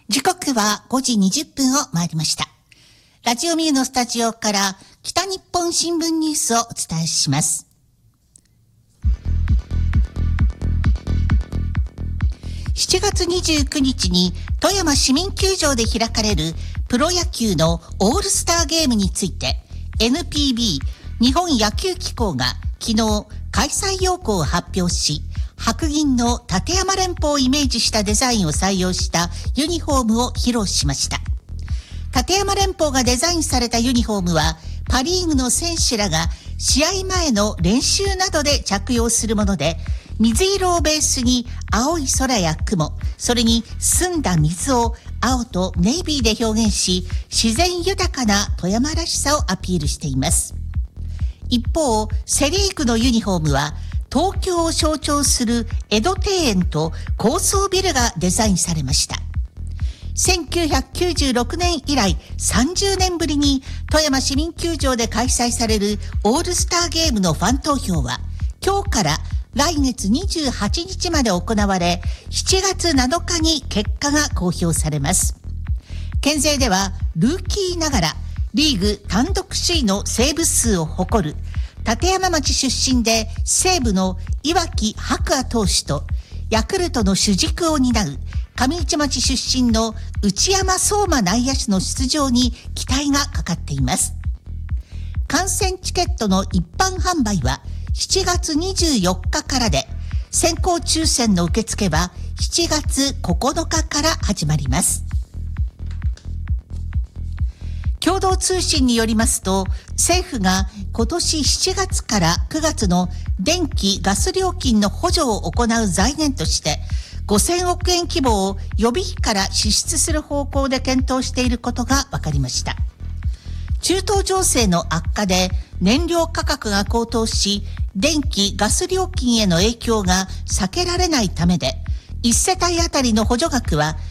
時刻は5時20分を回りました。ラジオミューのスタジオから北日本新聞ニュースをお伝えします。7月29日に富山市民球場で開かれるプロ野球のオールスターゲームについて NPB 日本野球機構が昨日開催要項を発表し、白銀の立山連峰をイメージしたデザインを採用したユニフォームを披露しました。立山連峰がデザインされたユニフォームはパリーグの選手らが試合前の練習などで着用するもので、水色をベースに青い空や雲、それに澄んだ水を青とネイビーで表現し、自然豊かな富山らしさをアピールしています。一方、セリーグのユニフォームは東京を象徴する江戸庭園と高層ビルがデザインされました。1996年以来30年ぶりに富山市民球場で開催されるオールスターゲームのファン投票は今日から来月28日まで行われ、7月7日に結果が公表されます。県勢ではルーキーながらリーグ単独首位のセーブ数を誇る立山町出身で西武の岩木白亜投手とヤクルトの主軸を担う上市町出身の内山壮真内野手の出場に期待がかかっています。観戦チケットの一般販売は7月24日からで、先行抽選の受付は7月9日から始まります。共同通信によりますと、政府が今年7月から9月の電気・ガス料金の補助を行う財源として5000億円規模を予備費から支出する方向で検討していることが分かりました。中東情勢の悪化で燃料価格が高騰し、電気・ガス料金への影響が避けられないためで、1世帯あたりの補助額は